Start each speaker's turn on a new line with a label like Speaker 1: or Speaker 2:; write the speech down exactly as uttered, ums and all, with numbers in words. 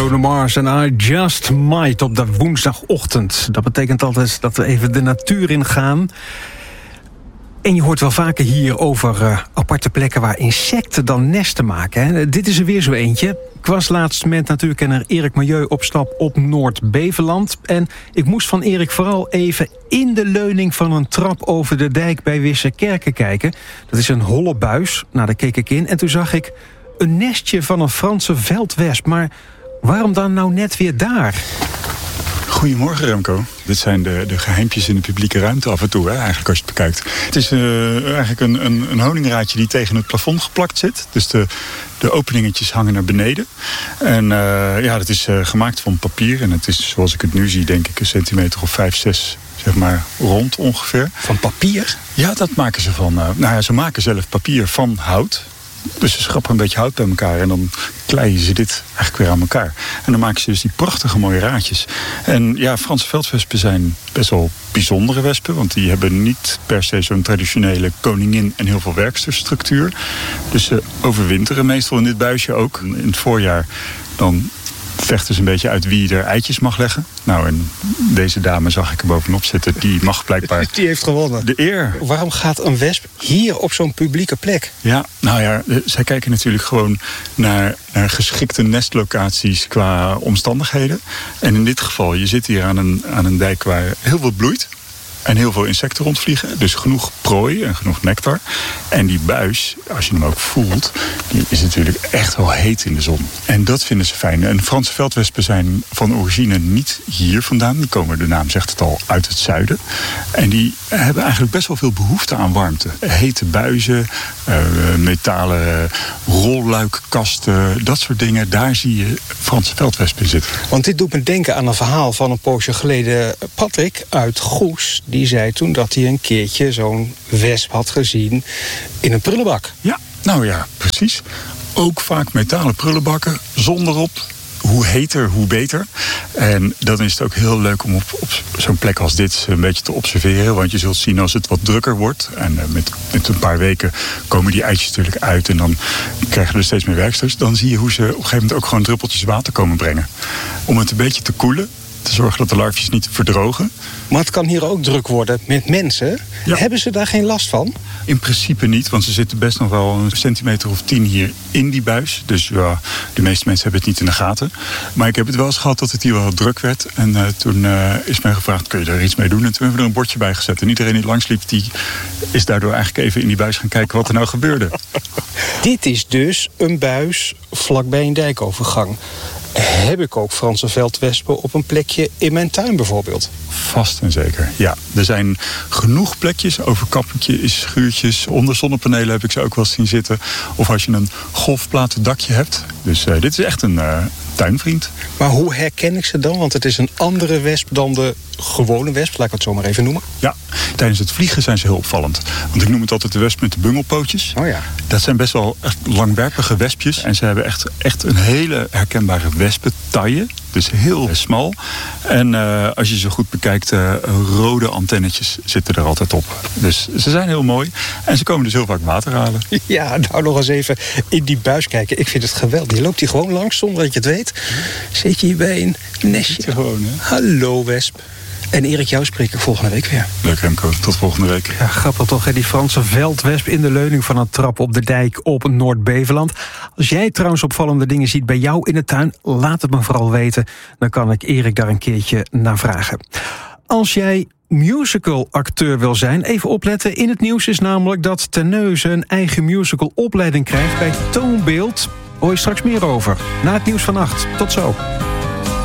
Speaker 1: Bruno Mars en I Just Might op de woensdagochtend. Dat betekent altijd dat we even de natuur in gaan. En je hoort wel vaker hier over uh, aparte plekken waar insecten dan nesten maken. Hè. Dit is er weer zo eentje. Ik was laatst met natuurkenner Erik Milieu op stap op Noord-Beveland. En ik moest van Erik vooral even in de leuning van een trap over de dijk bij Wissekerke kijken. Dat is een holle buis. Nou, daar keek ik in en toen zag ik een nestje van een Franse veldwesp. Maar waarom dan nou net weer daar?
Speaker 2: Goedemorgen Remco. Dit zijn de, de geheimpjes in de publieke ruimte af en toe, hè, eigenlijk als je het bekijkt. Het is uh, eigenlijk een, een, een honingraadje die tegen het plafond geplakt zit. Dus de, de openingetjes hangen naar beneden. En uh, ja, dat is uh, gemaakt van papier. En het is, zoals ik het nu zie, denk ik een centimeter of vijf, zes, zeg maar, rond ongeveer.
Speaker 1: Van papier?
Speaker 2: Ja, dat maken ze van. Uh, nou ja, ze maken zelf papier van hout. Dus ze schrappen een beetje hout bij elkaar en dan kleien ze dit eigenlijk weer aan elkaar. En dan maken ze dus die prachtige mooie raadjes. En ja, Franse veldwespen zijn best wel bijzondere wespen, want die hebben niet per se zo'n traditionele koningin en heel veel werksterstructuur. Dus ze overwinteren meestal in dit buisje ook. In het voorjaar dan vechten ze een beetje uit wie er eitjes mag leggen. Nou, en deze dame zag ik er bovenop zitten. Die mag blijkbaar...
Speaker 1: Die heeft gewonnen.
Speaker 2: De eer.
Speaker 1: Waarom gaat een wesp hier op zo'n publieke plek?
Speaker 2: Ja, nou ja, zij kijken natuurlijk gewoon naar, naar geschikte nestlocaties qua omstandigheden. En in dit geval, je zit hier aan een, aan een dijk waar heel veel bloeit. En heel veel insecten rondvliegen. Dus genoeg prooi en genoeg nectar. En die buis, als je hem ook voelt, die is natuurlijk echt wel heet in de zon. En dat vinden ze fijn. En Franse veldwespen zijn van origine niet hier vandaan. Die komen, de naam zegt het al, uit het zuiden. En die hebben eigenlijk best wel veel behoefte aan warmte. Hete buizen, uh, metalen rolluikkasten, dat soort dingen. Daar zie je Franse veldwespen zitten.
Speaker 1: Want dit doet me denken aan een verhaal van een poosje geleden. Patrick uit Goes, die zei toen dat hij een keertje zo'n wesp had gezien in een prullenbak.
Speaker 2: Ja, nou ja, precies. Ook vaak metalen prullenbakken, zon erop. Hoe heter, hoe beter. En dan is het ook heel leuk om op, op zo'n plek als dit een beetje te observeren. Want je zult zien als het wat drukker wordt. En uh, met, met een paar weken komen die eitjes natuurlijk uit. En dan krijgen we er steeds meer werksters. Dan zie je hoe ze op een gegeven moment ook gewoon druppeltjes water komen brengen. Om het een beetje te koelen. Te zorgen dat de larfjes niet verdrogen.
Speaker 1: Maar het kan hier ook druk worden met mensen. Ja. Hebben ze daar geen last van?
Speaker 2: In principe niet, want ze zitten best nog wel een centimeter of tien hier in die buis. Dus ja, de meeste mensen hebben het niet in de gaten. Maar ik heb het wel eens gehad dat het hier wel druk werd. En uh, toen uh, is mij gevraagd, kun je er iets mee doen? En toen hebben we er een bordje bij gezet. En iedereen die langsliep, die is daardoor eigenlijk even in die buis gaan kijken wat er nou gebeurde.
Speaker 1: Dit is dus een buis vlakbij een dijkovergang. Heb ik ook Franse veldwespen op een plekje in mijn tuin bijvoorbeeld?
Speaker 2: Vast en zeker, ja. Er zijn genoeg plekjes, overkappingjes, schuurtjes. Onder zonnepanelen heb ik ze ook wel eens zien zitten. Of als je een golfplaten dakje hebt. Dus uh, dit is echt een uh, tuinvriend.
Speaker 1: Maar hoe herken ik ze dan? Want het is een andere wesp dan de gewone wesp, laat ik het zo maar even noemen.
Speaker 2: Ja, tijdens het vliegen zijn ze heel opvallend. Want ik noem het altijd de wesp met de bungelpootjes.
Speaker 1: Oh ja.
Speaker 2: Dat zijn best wel echt langwerpige wespjes. En ze hebben echt, echt een hele herkenbare wespentaille. Dus heel smal. En uh, als je ze goed bekijkt, uh, rode antennetjes zitten er altijd op. Dus ze zijn heel mooi. En ze komen dus heel vaak water halen.
Speaker 1: Ja, nou nog eens even in die buis kijken. Ik vind het geweldig. Je loopt hier gewoon langs zonder dat je het weet. Zit je hier bij een nestje.
Speaker 2: Gewoon, hè?
Speaker 1: Hallo wesp. En Erik, jou spreek ik volgende week weer.
Speaker 2: Leuk Remco, tot volgende week.
Speaker 1: Ja, grappig toch, hè? Die Franse veldwesp in de leuning van een trap op de dijk op Noord-Beveland. Als jij trouwens opvallende dingen ziet bij jou in de tuin, laat het me vooral weten. Dan kan ik Erik daar een keertje naar vragen. Als jij musical-acteur wil zijn, even opletten. In het nieuws is namelijk dat Terneuzen een eigen musical-opleiding krijgt bij Toonbeeld. Hoor je straks meer over. Na het nieuws van acht. Tot zo.